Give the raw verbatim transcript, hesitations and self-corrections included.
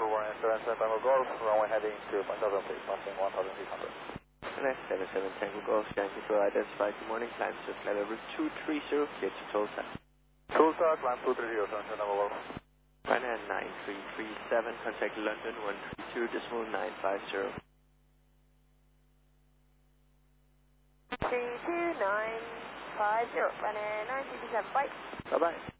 November one seven seven Tango Golf, runway heading to one thousand feet, passing one thousand six hundred. Next seven seven Tango Golf, Yankee will identify good morning, climb to flight level two three zero, clear to Tulsa. Tulsa, climb two three zero, Tango Golf. Ryanair nine three three seven, contact London one three two decimal nine five zero. three two nine five zero, Ryanair nine three seven, bye. Bye bye.